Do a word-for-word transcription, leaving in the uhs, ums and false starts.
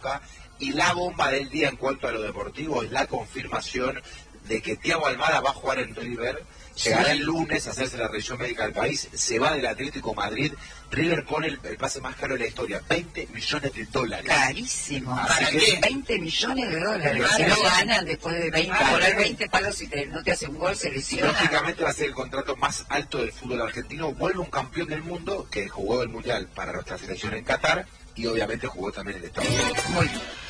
Boca. Y la bomba del día en cuanto a lo deportivo es la confirmación de que Thiago Almada va a jugar en River. Llegará el lunes a hacerse la revisión médica del país, se va del Atlético Madrid. River pone el, el pase más caro de la historia, veinte millones de dólares. Carísimo. Así ¿Para que, qué? veinte millones de dólares. Si no ganan después de veinte, ah, poner veinte palos y te, no te hace un gol, se lesiona. Lógicamente va a ser el contrato más alto del fútbol argentino. Vuelve un campeón del mundo que jugó el Mundial para nuestra selección en Qatar y obviamente jugó también en Estados Unidos. Muy bien.